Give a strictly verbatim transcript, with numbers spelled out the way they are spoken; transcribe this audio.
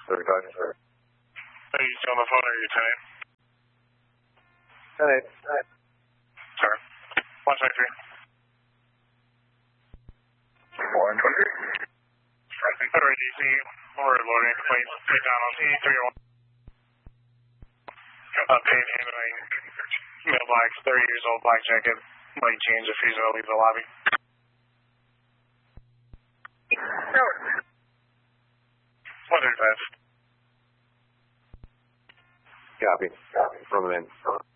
thirty-five. Are you still on the phone or are you ten eight? ten eight. Sorry. one twenty-three. one twenty-three. Alright, D C. We're loading. Please take down on C three oh one. Update handling. Male blacks, thirty years old, black jacket. Light jeans if he's going to leave the lobby. one thirty-five. Copy. Copy. From him in.